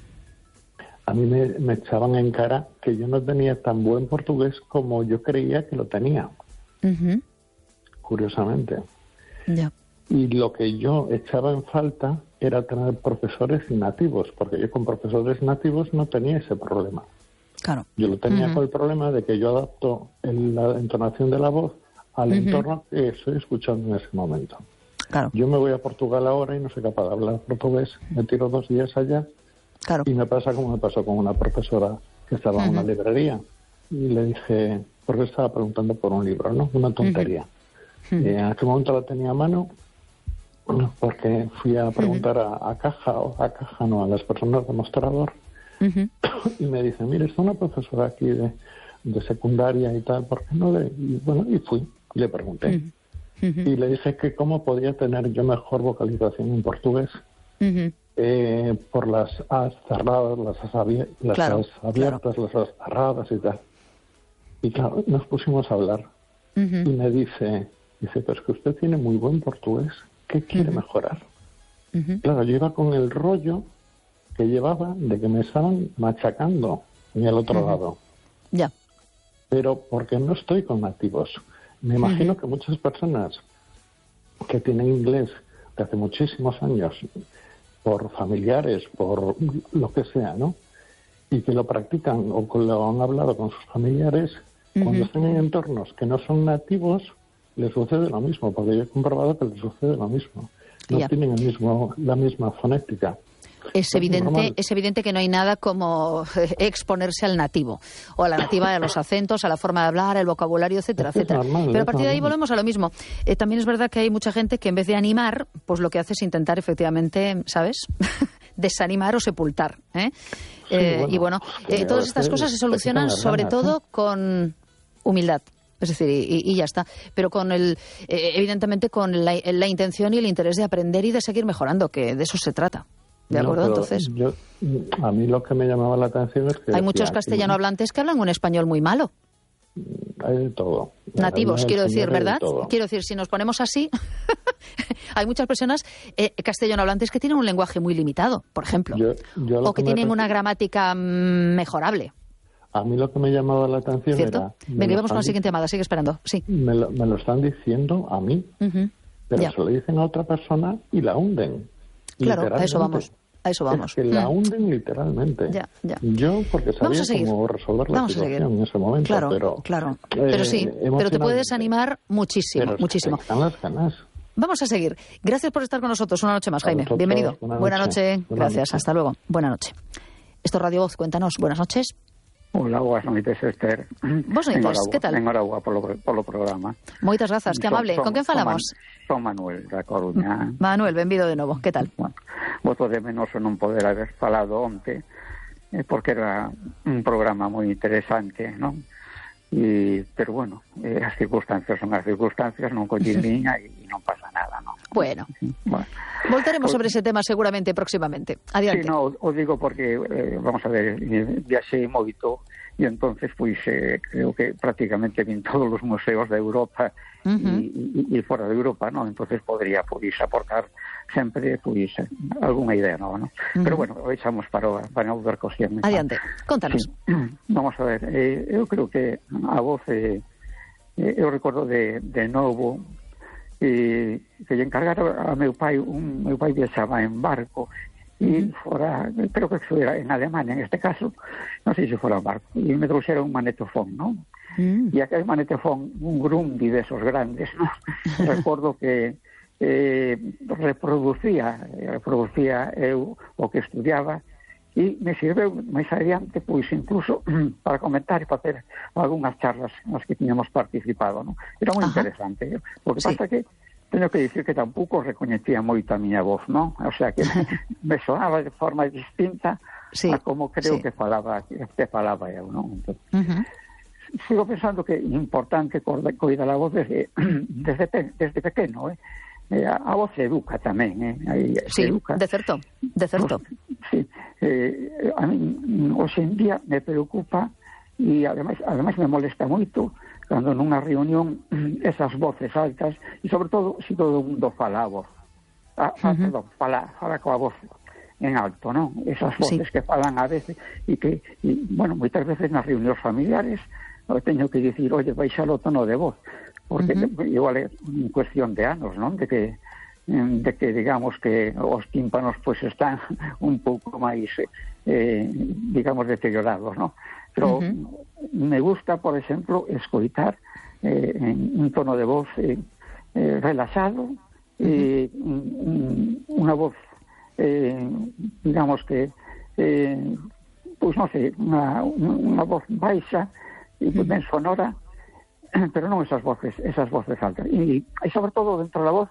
A mí me, me echaban en cara que yo no tenía tan buen portugués como yo creía que lo tenía. Uh-huh. Curiosamente. Yeah. Y lo que yo echaba en falta era tener profesores nativos, porque yo con profesores nativos no tenía ese problema. Claro. Yo lo tenía uh-huh. con el problema de que yo adapto el, la entonación de la voz al uh-huh. entorno que estoy escuchando en ese momento. Claro. Yo me voy a Portugal ahora y no soy capaz de hablar portugués, me tiro dos días allá claro. y me pasa como me pasó con una profesora que estaba uh-huh. en una librería y le dije, porque estaba preguntando por un libro, ¿no? Una tontería. Uh-huh. Y en aquel momento la tenía a mano porque fui a preguntar uh-huh. a, a caja, o a caja no, a las personas de mostrador uh-huh. y me dice, mire, está una profesora aquí de, de secundaria y tal, ¿por qué no le...? Y bueno, y fui. Le pregunté uh-huh. Uh-huh. y le dije que cómo podía tener yo mejor vocalización en portugués uh-huh. eh, por las as cerradas, las as, abier- las claro, as abiertas, claro. las as cerradas y tal. Y claro, nos pusimos a hablar uh-huh. y me dice, dice, pero es que usted tiene muy buen portugués, ¿qué quiere uh-huh. mejorar? Uh-huh. Claro, yo iba con el rollo que llevaba de que me estaban machacando en el otro uh-huh. lado. Ya. Pero porque no estoy con nativos. Me imagino uh-huh. que muchas personas que tienen inglés de hace muchísimos años, por familiares, por lo que sea, ¿no? Y que lo practican o que lo han hablado con sus familiares, uh-huh. cuando están en entornos que no son nativos, les sucede lo mismo, porque yo he comprobado que les sucede lo mismo. No yeah. tienen el mismo, la misma fonética. Es evidente, es evidente que no hay nada como exponerse al nativo, o a la nativa, a los acentos, a la forma de hablar, al vocabulario, etcétera, es etcétera. Normal, Pero a partir de ahí volvemos a lo mismo. Eh, también es verdad que hay mucha gente que en vez de animar, pues lo que hace es intentar efectivamente, ¿sabes? desanimar o sepultar. ¿eh? Sí, Eh, bueno, y bueno, eh, todas estas cosas se solucionan sobre ganas, todo ¿eh? con humildad. Es decir, y, y ya está. Pero con el, eh, evidentemente con la, la intención y el interés de aprender y de seguir mejorando, que de eso se trata. ¿De No, acuerdo? pero Entonces, yo, a mí lo que me llamaba la atención es que... hay decía, muchos castellano hablantes que hablan un español muy malo. Hay de todo. Nativos, Además, quiero el decir, señor hay de ¿verdad? todo. Quiero decir, si nos ponemos así, hay muchas personas eh, castellano hablantes que tienen un lenguaje muy limitado, por ejemplo. Yo- yo lo o que que me tienen refiero- una gramática mm, mejorable. A mí lo que me llamaba la atención ¿Cierto? era... me Venga, lo vamos con la están siguiente llamada, sigue esperando. Sí. di- Me lo, me lo están diciendo a mí, Ujú. pero Ya. se lo dicen a otra persona y la hunden. Claro, a eso literalmente. vamos. A eso vamos. Es que la Mm. hunden literalmente. Ya, ya. Yo, porque Vamos sabía a seguir. cómo resolver la Vamos a situación seguir. en ese momento, Claro, pero... claro. eh, Pero sí, pero te emocionalmente. puedes animar muchísimo, Pero es que muchísimo. están las ganas. Vamos a seguir. Gracias por estar con nosotros una noche más, A Jaime. vosotros, Bienvenido. buena Buena noche. noche. Buena Gracias. noche. Hasta luego. Buena noche. Esto es Radio Voz. Cuéntanos. Buenas noches. Hola, buenas noites, Esther. Vos noites, Enhorabuena- que tal? Enhorabuena polo, polo programa. Moitas grazas. Que Son- amable. son- Con quen son falamos? Man- Son Manuel, da Coruña. Manuel, benvido de novo. Que tal? Bueno, voto de menos o non poder haber falado onte, eh, porque era un programa moi interesante, non? E, pero bueno, eh, as circunstancias son as circunstancias, non collín liña e non pasa nada, non? Bueno. Bueno. Voltaremos Pues- sobre ese tema seguramente próximamente. Adiante. Sí, no, o digo porque, eh, vamos a ver, eh, viaxei moito e entonces, pois, eh, creo que prácticamente vin todos os museos de Europa Uh-huh. e, e fora de Europa, ¿no? Entonces podría, pois, aportar sempre, pois, algunha idea nova, ¿no? Uh-huh. Pero bueno, o echamos para, o- para outra cosión. Adiante. Contanos. Sí. Vamos a ver, eh, eu creo que a voz, eh, eh, eu recordo de, de novo, e que lle encargara a meu pai, un meu pai viaxaba en barco e fora, creo que fora en Alemania en este caso, non sei se fora en barco, e me trouxeron un manetofón, non? Mm. E aquel manetofón, un Grundy de esos grandes, non? Recordo que eh, reproducía, reproducía eu o que estudiaba e me sirveu máis adiante, pois incluso para comentar e para ter algunhas charlas nas que tiñamos participado, non? Era moi Ajá. interesante. O que Sí. pasa que teño que dicir que tampouco recoñecía moito a miña voz, non? O sea que me sonaba de forma distinta Sí, a como creo sí. que falaba que falaba eu, non? Entón, Ujú. sigo pensando que é importante coidar a voz desde desde, pe, desde pequeno, eh? Eh, a, a voz educa tamén, eh? Aí, Sí, educa. de certo. De certo. Sí, eh, a mí hoxe en día me preocupa e ademais, ademais me molesta moito cando nunha reunión esas voces altas e sobre todo se todo o mundo fala a voz ah, ah, Ujú. perdón, fala, fala coa voz en alto, non? Esas voces Sí. que falan a veces e que, e, bueno, moitas veces nas reunións familiares eu teño que dicir, oye, baixa o tono de voz porque Ujú. igual é en cuestión de anos, non? De que de que digamos que os tímpanos pues están un pouco máis eh, digamos deteriorados, ¿no? Pero Uh-huh. me gusta, por exemplo, escoitar eh, en un tono de voz eh, eh, relaxado, uh-huh. eh, un, unha voz eh, digamos que eh, pois non sei, unha, unha voz baixa e uh-huh. ben sonora, pero non esas voces, esas voces altas. E, e sobre todo dentro da voz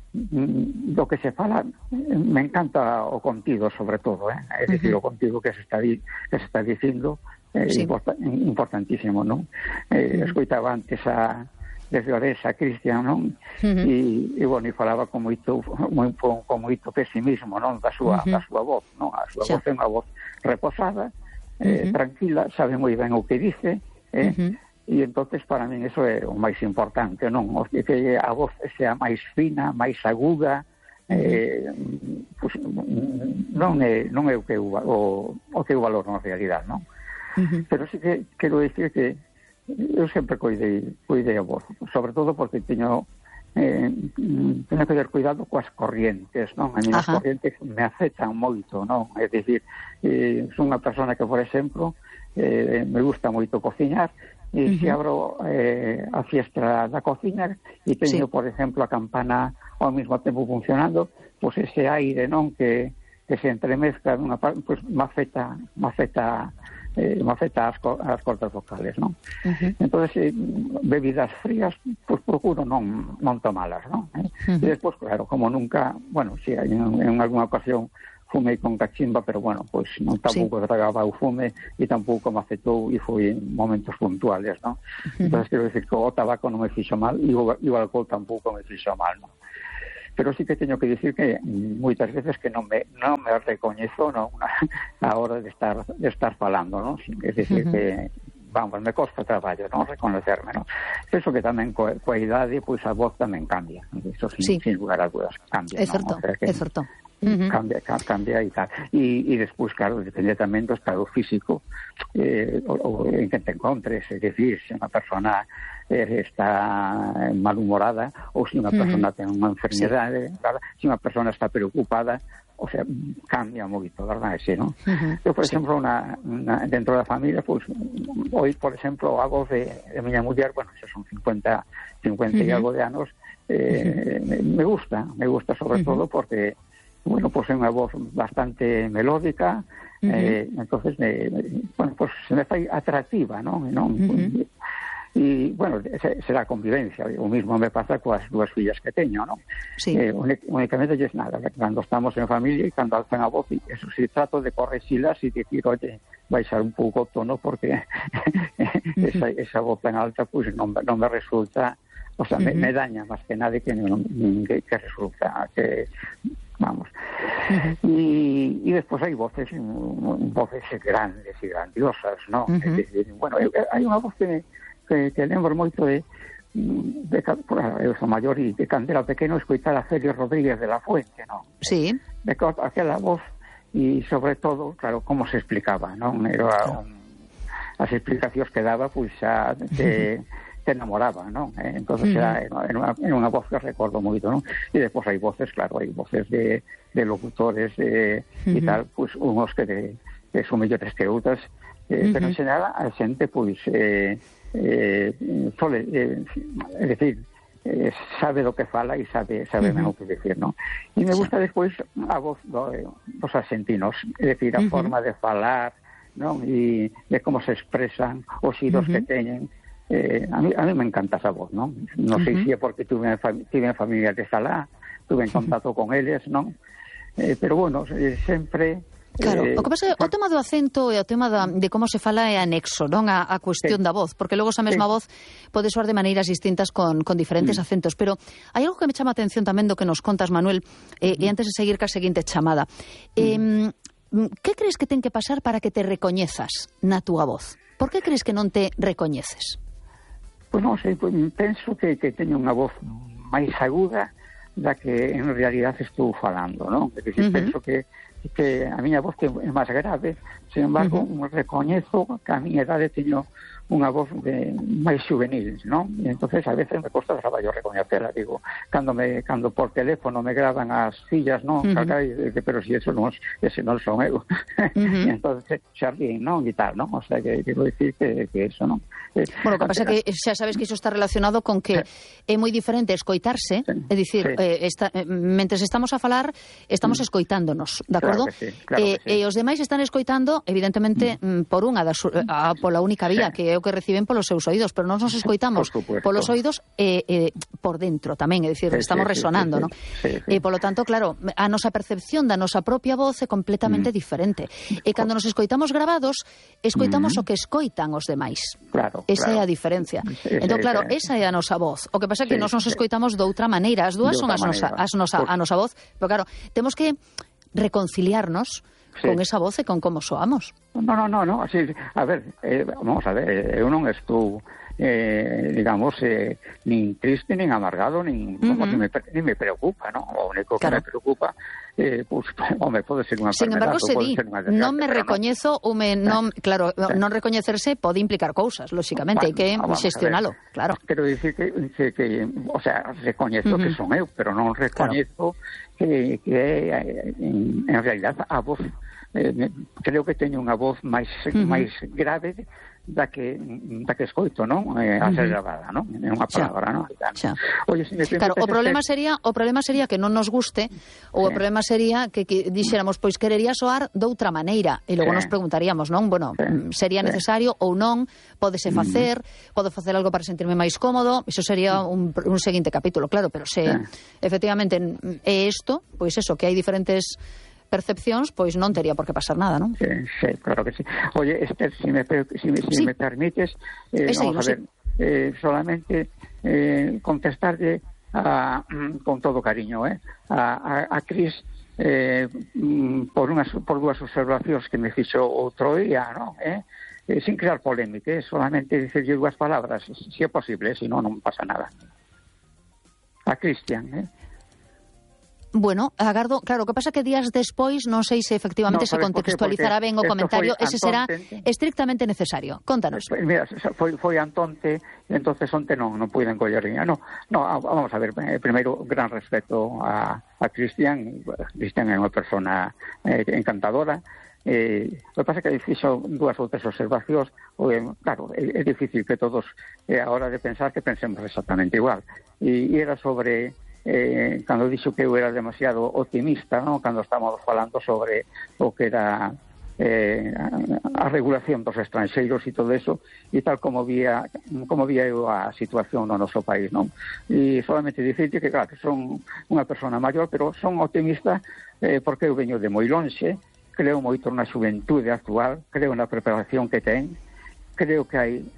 do que se fala, me encanta o contido sobre todo, eh? É dicir, uh-huh. o contido que se está di, que se está dicindo é eh, sí. importantísimo, non? Eh, uh-huh. Escoitaba antes a desde Oresa, Cristian, non? Uh-huh. E, e, bueno, e falaba con moito, moi, con, con moito pesimismo, non? Da súa, uh-huh. da súa voz, non? A súa sí. voz é unha voz reposada, eh, uh-huh. tranquila, sabe moi ben o que dice, eh? Uh-huh. E entonces para min eso é o máis importante, non? O que a voz sea máis fina, máis aguda, eh, pues, non é non é o que eu, o, o que eu valoro na realidade, non? Uh-huh. Pero sí que quero dicir que eu sempre coidei, coidei a voz, sobre todo porque teño eh, teño que ter cuidado coas corrientes, non? A mí as corrientes me afectan moito, non? É dicir, eh, son unha persona que, por exemplo, eh, me gusta moito cociñar, e uh-huh. se abro eh, a fiestra da cociña e teño, sí. por exemplo, a campana ao mesmo tempo funcionando, pois pues ese aire, non, que, que se entremezcla nunha parte, pois pues, me afecta, me afecta, eh, me afecta as, as cordas vocales, non? Uh-huh. Entonces, eh, bebidas frías, pois pues, procuro non, non tomalas, non? Eh? Uh-huh. E despois, claro, como nunca, bueno, si hai en, en alguna ocasión fumei con cachimba, pero bueno, pois non tampouco sí. tragaba o fume e tampouco me afectou e foi en momentos puntuales, non? Uh-huh. Entón, quero dicir que o tabaco non me fixo mal e o, e o alcohol tampouco me fixo mal, non? Pero sí que teño que dicir que moitas veces que non me, non me recoñezo, non, a hora de estar, de estar falando, non? É dicir uh-huh. que vamos, me costa traballo, non reconocerme, non? Penso que tamén coa, coa idade, pois a voz tamén cambia, iso sin, sí. sin lugar a dúdas, cambia, é certo, non? O sea que é certo. Uh-huh. Cambia, cambia e tal. E, e despois, claro, depende tamén do estado físico eh, o, o en que te encontres, é dicir, se unha persona eh, está malhumorada ou se unha persona uh-huh. ten unha enfermedade, sí. se unha persona está preocupada, o sea, cambia moito, verdad, ese, ¿no? Uh-huh. Eu, por sí. exemplo, una, una, dentro da familia, pues, hoy, por exemplo, a voz de, de miña muller, bueno, xa son cincuenta, cincuenta uh-huh. e algo de anos, eh, uh-huh. me, me gusta, me gusta sobre uh-huh. todo porque, bueno, pues é unha voz bastante melódica, uh-huh. eh, entonces, me, bueno, pues se me fai atractiva, ¿no? ¿no? Uh-huh. E, bueno, será convivencia. O mismo me pasa coas dúas fillas que teño, non? Sí. Eh, únicamente es nada, cando estamos en familia e cando alzan a voz, e eso sí, trato de correxilas e dicir, oye, baixar un pouco o tono porque uh-huh. esa, esa voz tan alta, pues non, non me resulta, o sea, uh-huh. me, me daña máis que nada que, non, que, que resulta que, vamos. Uh-huh. E, e despois hai voces, voces grandes e grandiosas, non? Uh-huh. Es decir, bueno, hai unha voz que que, que lembro moito de, de, de eu sou maior e de cando era pequeno escoitar a Celio Rodríguez de la Fuente, non? Sí. De, de aquela voz e sobre todo, claro, como se explicaba, non? Era un, as explicacións que daba, pois xa te, te enamoraba, non? Eh, entonces era, era, unha, era unha voz que recordo moito, non? E depois hai voces, claro, hai voces de, de locutores de, uh-huh. e tal, pois unhos que, de, que son mellores que outras, eh, uh-huh. pero en xeral a xente, pois, eh, Eh, sole, eh, é dicir, eh, sabe do que fala e sabe sabe uh-huh. o que decir, non? E me gusta despois a voz do, dos argentinos, é dicir, a uh-huh. forma de falar, non? E de como se expresan, os idos uh-huh. que teñen. Eh, a, mí, a mí me encanta esa voz, non? Non uh-huh. sei se é porque tuve, tuve familia de Salá, tuve en contacto uh-huh. con eles, non? Eh, pero bueno, eh, sempre... Claro, o que pasa é o tema do acento e o tema da, de como se fala é anexo, non? A, a cuestión sí. da voz, porque logo esa mesma sí. voz pode soar de maneiras distintas con, con diferentes mm. acentos, pero hai algo que me chama a atención tamén do que nos contas, Manuel, eh, mm. e antes de seguir ca seguinte chamada. Mm. Eh, que crees que ten que pasar para que te recoñezas na túa voz? Por que crees que non te recoñeces? Pois non sei, pues, penso que, que teño unha voz máis aguda da que en realidade estou falando, non? É dicir, uh-huh. penso que que a miña voz que é máis grave, sin embargo, uh-huh. recoñezo que a miña idade teño unha voz de, máis juvenil, non? E entonces a veces me costa traballo recoñecela, digo, cando me cando por teléfono me graban as fillas, non? Uh-huh. Carai, pero si eso non, ese non son eu. Uh-huh. E entonces xa ríen, non? E tal, non? O sea, que quero dicir que, que eso, non? Bueno, o que pasa que xa sabes que iso está relacionado con que sí. é moi diferente escoitarse, sí. é dicir, sí. eh, esta, eh, mentres estamos a falar, estamos escoitándonos, de acordo? Claro que sí, claro eh, que sí. E os demais están escoitando, evidentemente, mm. por unha das, a, pola única vía, sí. que é o que reciben polos seus oídos, pero non nos escoitamos polos oídos e eh, eh, por dentro tamén, é dicir, sí, estamos sí, resonando, sí, non? Sí, sí. E polo tanto, claro, a nosa percepción da nosa propia voz é completamente mm. diferente. E cando nos escoitamos grabados, escoitamos mm. o que escoitan os demais. Claro, esa claro. é a diferencia. Sí, entón, sí, claro, sí. esa é a nosa voz. O que pasa é que sí, nós nos sí. escoitamos de outra maneira. As dúas de son as nosa, as nosa, a nosa voz, pero claro, temos que reconciliarnos sí. con esa voz e con como soamos. No, no, no, no. Así, a ver, eh, vamos a ver, eu non estou eh, digamos, eh, nin triste, nin amargado, nin, uh-huh. como, ni, me, ni me preocupa, ¿no? O único que claro. me preocupa, eh, pues, home, pode ser unha Sin embargo, se di, non me recoñezo, ou me, non, claro, sí. non recoñecerse pode implicar cousas, lóxicamente, hai que xestionalo, claro. Quero dicir que, que, que, o sea, recoñezo uh-huh. que son eu, pero non recoñezo claro. que, que en, en realidad a voz, eh, creo que teño unha voz máis, uh-huh. máis grave da que da que escoito, non? Eh, a ser grabada, non? É unha palabra, non? Oye, si me claro, o problema ser... sería, o problema sería que non nos guste, ou sí. o problema sería que, que dixéramos, pois querería soar doutra maneira, e logo sí. nos preguntaríamos, non? Bueno, sí. sería necesario sí. ou non, pódese facer, mm. podo facer algo para sentirme máis cómodo, iso sería un, un seguinte capítulo, claro, pero se sí. efectivamente é isto, pois eso, que hai diferentes percepcións, pois non tería por que pasar nada, non? Sí, sí, claro que sí. Oye, Esther, si me, si me, si sí. me permites, eh, Ese, vamos a ver, sí. eh, solamente eh, contestarle a, con todo cariño, eh, a, a, a Cris eh, por, unas, por dúas observacións que me fixo outro día, non? Eh? Eh, sin crear polémica, eh? Solamente dicirlle dúas palabras, si é posible, se non, non pasa nada. A Cristian, eh? Bueno, agardo, claro, o que pasa que días despois non sei se efectivamente no, se contextualizará ben o comentario, ese será estrictamente necesario. Contanos. Mira, foi, foi Antonte, e entonces onte non, non puiden coller niña. No, no, vamos a ver, eh, primeiro, gran respeto a, a Cristian. Cristian é unha persona eh, encantadora. Eh, o que pasa é que fixo dúas ou tres observacións, o, eh, claro, é, é difícil que todos, eh, a hora de pensar, que pensemos exactamente igual. E, e era sobre... Eh, cando dixo que eu era demasiado optimista, ¿no? Cando estábamos falando sobre o que era eh, a, a regulación dos estranxeiros e todo eso, e tal como vía como vía eu a situación no noso país, non? E solamente dicirte que, claro, son unha persona maior, pero son optimista eh, porque eu veño de moi lonxe, creo moito na xuventude actual, creo na preparación que ten, creo que hai